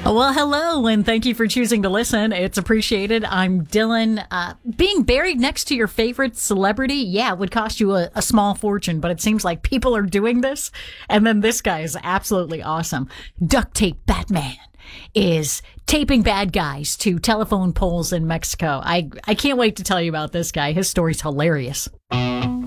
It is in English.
Well, hello, and thank you for choosing to listen. It's appreciated. I'm Dylan. Being buried next to your favorite celebrity, yeah, it would cost you a small fortune, but it seems like people are doing this. And then this guy is absolutely awesome. Duct Tape Batman is taping bad guys to telephone poles in Mexico. I can't wait to tell you about this guy. His story's hilarious.